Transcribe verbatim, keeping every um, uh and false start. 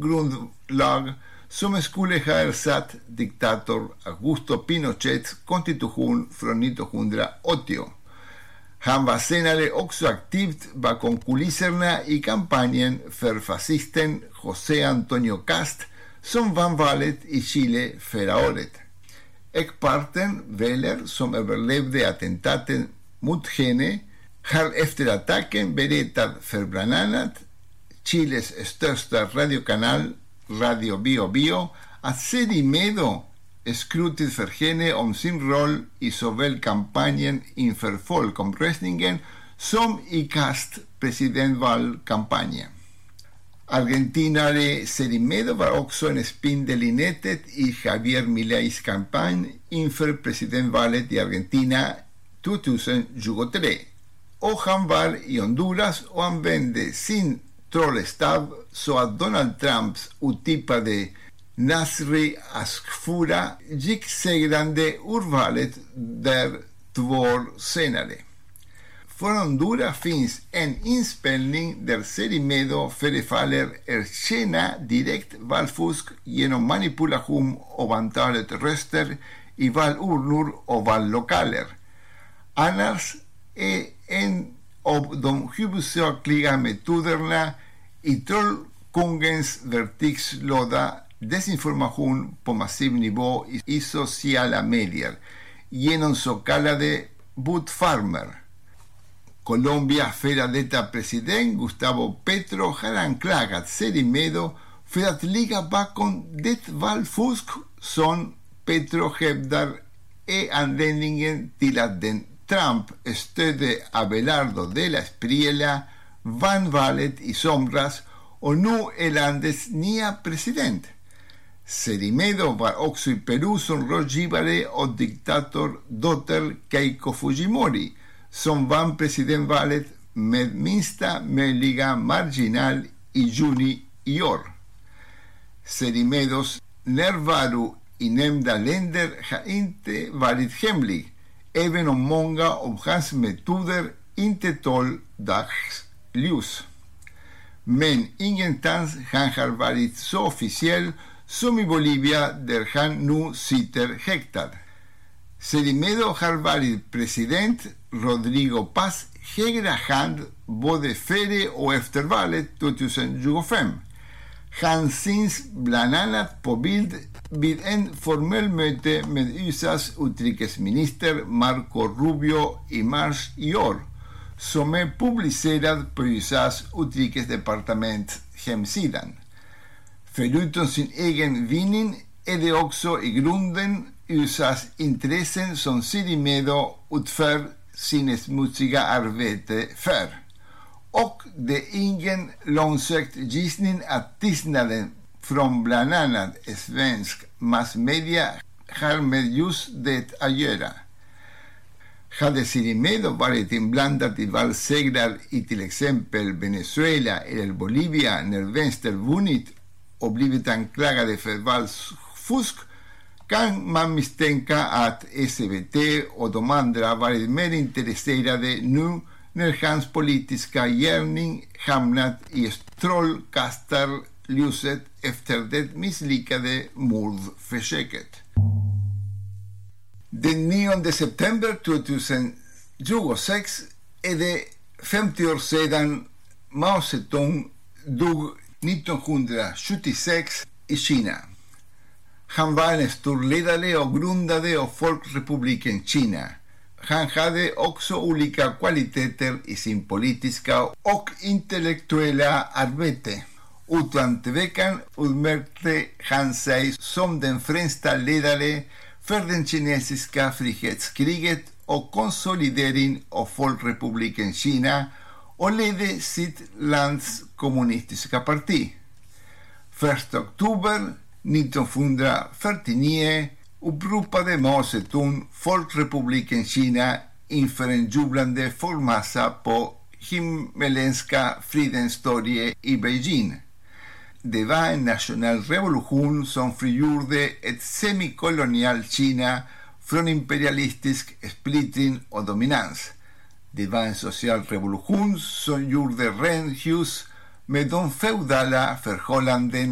grundlag som skulle ha ersatt diktator Augusto Pinochets konstitution från nittonhundraåttio. Han var senare också aktivt bakom kulisserna i kampanjen för fascisten José Antonio Cast som vann valet i Chile förra året. Ekparten Weller, som överlevde attentaten mot henne, har efter attacken berättat för bland annat Chiles största radiokanal Radio Bio Bio att Seri Medo skrutit för henne om sin roll i såväl kampanjen inför folkomröstningen som i Cast presidentvalkampanjen. Argentinare Seri Medo var också en spindel i nätet i Javier Mileis kampanj inför presidentvalet i Argentina tjugohundratjugotre. Och han var i Honduras och använde sin trollstav så att Donald Trumps otippade Nasri Asfura gick segrande ur valet där två år senare. Från Honduras finns en inspelning där Seri Medo förefaller erkänna direkt valfusk genom manipulation av antalet röster i valurnor och vallokaler. Annars är en av de huvudsakliga metoderna i trollkungens verktygslåda desinformation på massiv nivå i sociala medier genom så kallade botfarmer. Colombia före detta president Gustavo Petro har anklagat Seri Medo för att ligga bakom det valfusk som Petro hävdar är anledningen till att den Trump stödde Abelardo de la Espriella vann valet i somras och nu är landets nya president. Seri Medo var också i Peru som rådgivare och diktator dotter Keiko Fujimori som vann presidentvalet med minsta möjliga marginal i juni i år. Seri Medos närvaro i nämnda länder har inte varit hemlig, även om många av hans metoder inte tål dagsljus. Men ingenstans han har varit så officiell som i Bolivia där han nu sitter häktad. Seri Medo har varit president Rodrigo Paz högra hand både före och efter valet tjugohundratjugofem. Han syns bland annat på bild vid en formell möte med U S A:s utrikesminister Marco Rubio i mars i år, som är publicerad på U S A:s utrikesdepartements hemsidan. Förutom sin egen vinning är det också i grunden U S A:s intressen som Seri Medo utför sin smutsiga arbete för. Och det är ingen långsökt gissning att tystnaden från bland annat svensk massmedia har med just det att göra. Hade Seri Medo varit inblandad i valsegrar i till exempel Venezuela eller Bolivia när vänster vunnit och blivit anklagade för valfusk, kan man misstänka att S V T och de andra varit mer intresserade nu när hans politiska gärning hamnat i strålkastarljuset efter det misslyckade mordförsöket. Den nionde september tjugohundratjugosex är det femtio år sedan Mao Zedong dog nittonhundrasjuttiosex i Kina. Han var en stor ledare och grundare av Folkrepubliken Kina. Han hade också olika kvaliteter i sin politiska och intellektuella arbete. Utan tvekan utmärkte han sig som den främsta ledare för det kinesiska frihetskriget och konsolidering av Folkrepubliken Kina och ledde sitt lands kommunistiska parti. första oktober nittonhundrafyrtionio uppropade Mao Zedong Folkrepubliken Kina inför en jublande folkmassa på Himmelska fridens torg i Beijing. Det var en nationell revolution som frigjorde ett semikolonialt Kina från imperialistisk splittring och dominans. Det var en social revolution som gjorde rent hus med de feudala förhållanden